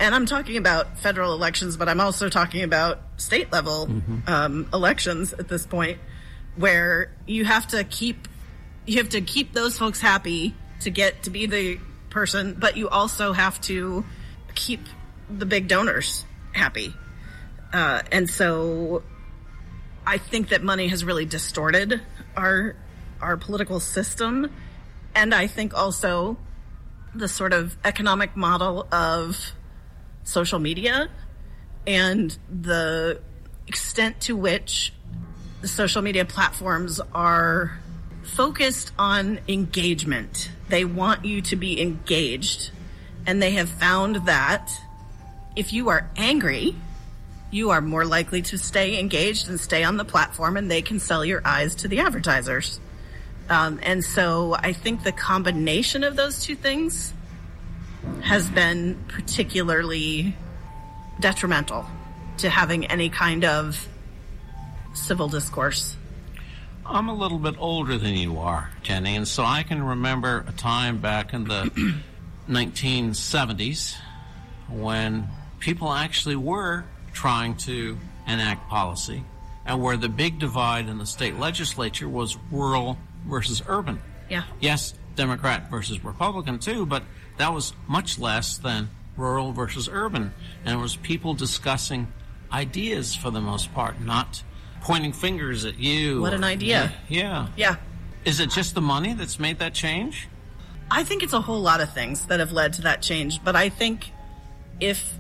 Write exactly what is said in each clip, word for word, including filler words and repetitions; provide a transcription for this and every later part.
and I'm talking about federal elections, but I'm also talking about state level mm-hmm. um, elections at this point, where you have to keep you have to keep those folks happy to get to be the person, but you also have to keep the big donors happy. Uh, and so I think that money has really distorted our our political system. And I think also the sort of economic model of social media and the extent to which the social media platforms are focused on engagement. They want you to be engaged. And they have found that if you are angry, you are more likely to stay engaged and stay on the platform, and they can sell your eyes to the advertisers. Um, and so I think the combination of those two things has been particularly detrimental to having any kind of civil discourse. I'm a little bit older than you are, Jenny, and so I can remember a time back in the nineteen seventies when people actually were trying to enact policy, and where the big divide in the state legislature was rural versus urban. Yeah. Yes, Democrat versus Republican too, but that was much less than rural versus urban. And it was people discussing ideas for the most part, not pointing fingers at you. What an idea. Yeah. Yeah. Is it just the money that's made that change? I think it's a whole lot of things that have led to that change, but I think if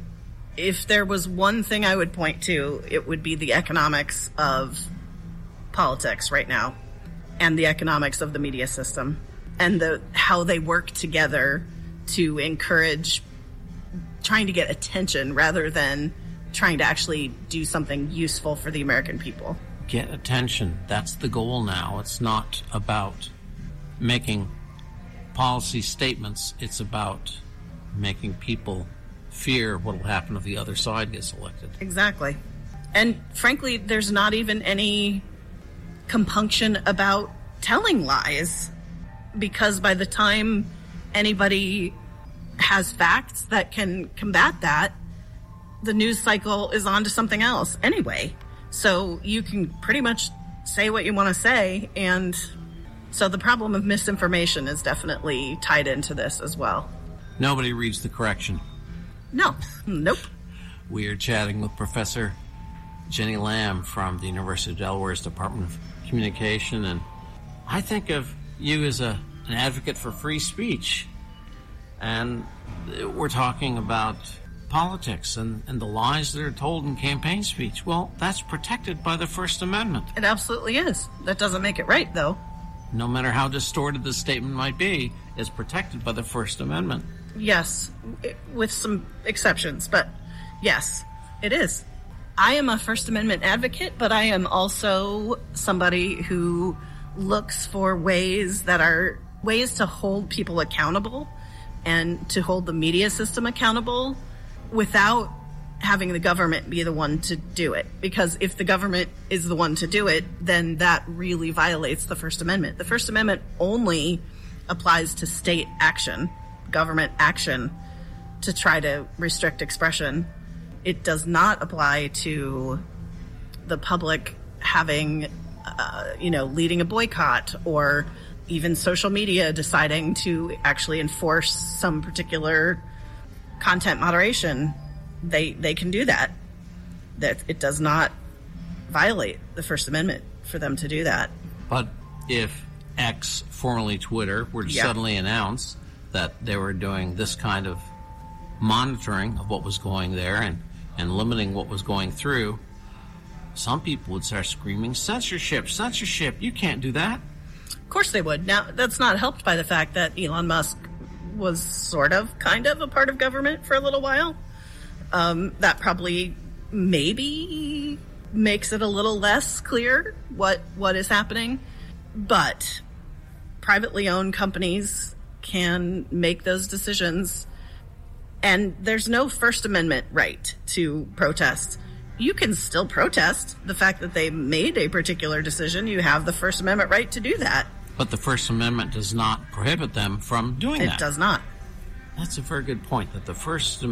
if there was one thing I would point to, it would be the economics of politics right now, and the economics of the media system, and the how they work together to encourage trying to get attention rather than trying to actually do something useful for the American people. Get attention. That's the goal now. It's not about making policy statements. It's about making people fear what will happen if the other side gets elected. Exactly. And frankly, there's not even any compunction about telling lies, because by the time anybody has facts that can combat that, the news cycle is on to something else anyway. So you can pretty much say what you want to say, and so the problem of misinformation is definitely tied into this as well. Nobody reads the correction. No. Nope. We are chatting with Professor Jenny Lamb from the University of Delaware's Department of Communication, and I think of you as a an advocate for free speech, and we're talking about politics and, and the lies that are told in campaign speech. Well, that's protected by the First Amendment. It absolutely is. That doesn't make it right, though. No matter how distorted the statement might be, it's protected by the First Amendment. Yes, with some exceptions, but yes, it is. I am a First Amendment advocate, but I am also somebody who looks for ways that are ways to hold people accountable and to hold the media system accountable without having the government be the one to do it. Because if the government is the one to do it, then that really violates the First Amendment. The First Amendment only applies to state action, government action, to try to restrict expression. It does not apply to the public having, uh, you know, leading a boycott, or even social media deciding to actually enforce some particular content moderation. They they can do that. That it does not violate the First Amendment for them to do that. But if X, formerly Twitter, were to Yeah. suddenly announce that they were doing this kind of monitoring of what was going there and, and limiting what was going through, some people would start screaming, censorship, censorship, you can't do that. Of course they would. Now, that's not helped by the fact that Elon Musk was sort of, kind of a part of government for a little while. Um, that probably maybe makes it a little less clear what what is happening. But privately owned companies can make those decisions, and there's no First Amendment right to protest. You can still protest the fact that they made a particular decision. You have the First Amendment right to do that. But the First Amendment does not prohibit them from doing It that. does not. That's a very good point, that the First